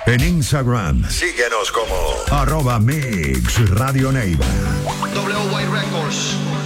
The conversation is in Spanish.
En Instagram, síguenos como @Mix Radio Neiva. WY Records.